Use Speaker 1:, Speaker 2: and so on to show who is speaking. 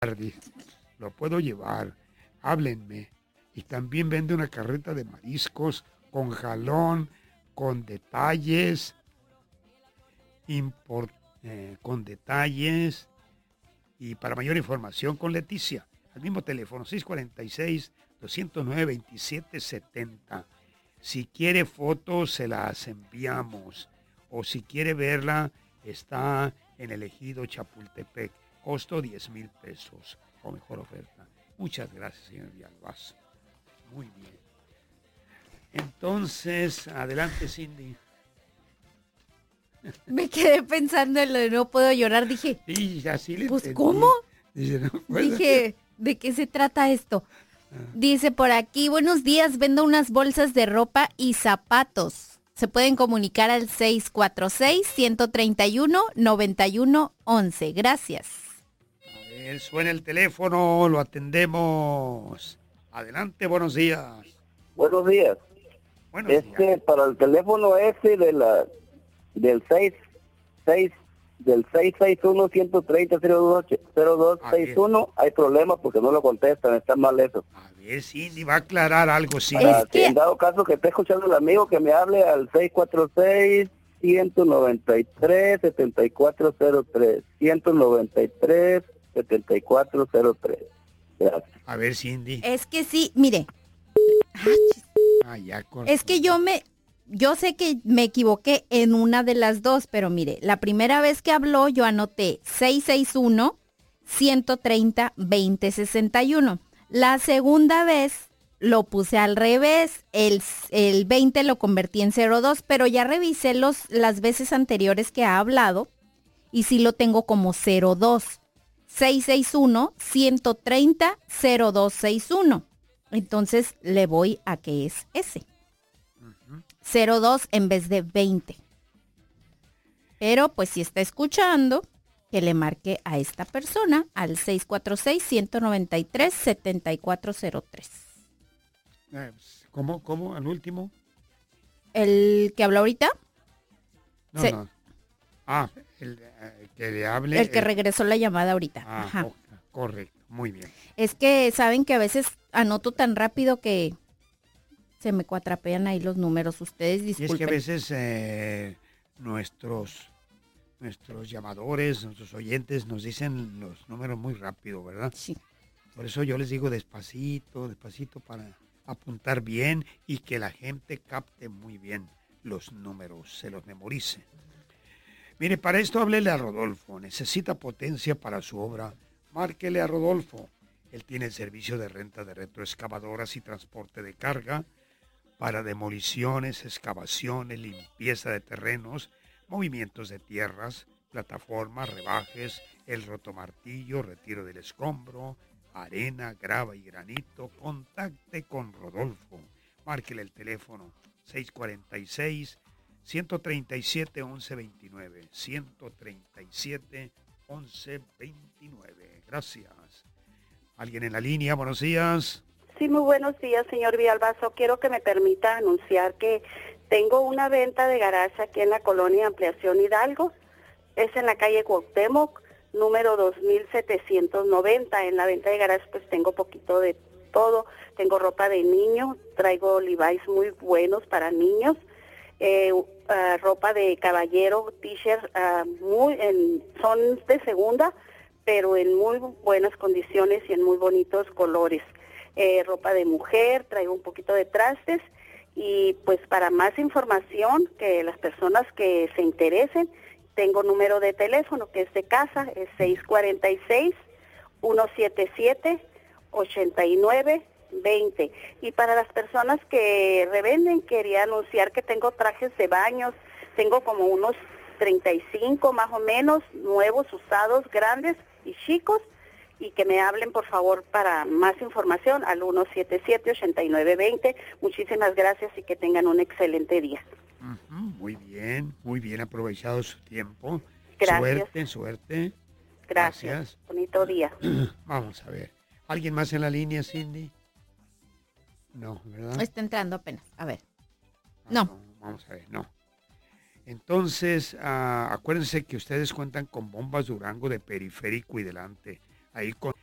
Speaker 1: Lo puedo llevar. Háblenme. Y también vende una carreta de mariscos con jalón, con detalles, con detalles. Y para mayor información con Leticia, al mismo teléfono, 646-209-2770. Si quiere fotos, se las enviamos. O si quiere verla, está en el Ejido Chapultepec. Costo 10,000 pesos. O mejor oferta. Muchas gracias, señor Villalbazo. Muy bien. Entonces, adelante, Cindy.
Speaker 2: Me quedé pensando en lo de no puedo llorar. Dije,
Speaker 1: Y así le
Speaker 2: pues,
Speaker 1: entendí.
Speaker 2: ¿cómo?
Speaker 1: Dice, no puedo.
Speaker 2: Dije, ¿de qué se trata esto? Dice por aquí, buenos días, vendo unas bolsas de ropa y zapatos. Se pueden comunicar al 646-131-9111. Gracias.
Speaker 1: A ver, suena el teléfono, lo atendemos. Adelante, buenos días.
Speaker 3: Buenos días.
Speaker 1: Buenos días.
Speaker 3: Para el teléfono ese del 661-130-0261, hay problemas porque no lo contestan, está mal eso.
Speaker 1: A ver, Cindy, va a aclarar algo, Cindy.
Speaker 2: Es que-
Speaker 3: En dado caso que esté escuchando el amigo, que me hable al 646-193-7403. 193-7403. Gracias.
Speaker 1: A ver, Cindy.
Speaker 2: Es que sí, mire.
Speaker 1: Ya cortó.
Speaker 2: Es que yo sé que me equivoqué en una de las dos, pero mire, la primera vez que habló yo anoté 661-130-2061. La segunda vez lo puse al revés, el 20 lo convertí en 02, pero ya revisé las veces anteriores que ha hablado y sí lo tengo como 02. 661-130-0261. Entonces le voy a que es ese. 02 en vez de 20. Pero pues si está escuchando, que le marque a esta persona al 646-193-7403.
Speaker 1: ¿Cómo? ¿Al último?
Speaker 2: ¿El que habló ahorita?
Speaker 1: No,
Speaker 2: Sí.
Speaker 1: no. El que le hable.
Speaker 2: El que regresó la llamada ahorita. Ajá.
Speaker 1: Correcto, muy bien.
Speaker 2: Es que saben que a veces anoto tan rápido que se me cuatrapean ahí los números. Ustedes
Speaker 1: Y
Speaker 2: disculpen.
Speaker 1: es que a veces nuestros llamadores, nuestros oyentes nos dicen los números muy rápido, ¿verdad?
Speaker 2: Sí.
Speaker 1: Por eso yo les digo despacito para apuntar bien y que la gente capte muy bien los números, se los memorice. Mire, para esto háblele a Rodolfo. Necesita potencia para su obra. Márquele a Rodolfo. Él tiene el servicio de renta de retroexcavadoras y transporte de carga para demoliciones, excavaciones, limpieza de terrenos, movimientos de tierras, plataformas, rebajes, el rotomartillo, retiro del escombro, arena, grava y granito. Contacte con Rodolfo. Márquele el teléfono 646-137-1129. 137-1129. Gracias. ¿Alguien en la línea? Buenos días.
Speaker 4: Sí, muy buenos días, señor Villalbazo. Quiero que me permita anunciar que tengo una venta de garaje aquí en la colonia Ampliación Hidalgo. Es en la calle Cuauhtémoc, número 2790. En la venta de garaje pues tengo poquito de todo. Tengo ropa de niño, traigo Levi's muy buenos para niños, ropa de caballero, t-shirt, son de segunda, pero en muy buenas condiciones y en muy bonitos colores. Ropa de mujer, traigo un poquito de trastes y pues para más información, que las personas que se interesen, tengo número de teléfono que es de casa, es 646-177-8920. Y para las personas que revenden, quería anunciar que tengo trajes de baños, tengo como unos 35 más o menos, nuevos, usados, grandes y chicos, y que me hablen por favor para más información al 177-8920. Muchísimas gracias y que tengan un excelente día.
Speaker 1: Muy bien aprovechado su tiempo.
Speaker 4: Gracias.
Speaker 1: Suerte.
Speaker 4: Gracias. Bonito día.
Speaker 1: Vamos a ver. ¿Alguien más en la línea, Cindy? No, ¿verdad?
Speaker 2: Está entrando apenas. A ver. No.
Speaker 1: Vamos a ver, no. Entonces, acuérdense que ustedes cuentan con bombas Durango de periférico y delante. Ahí con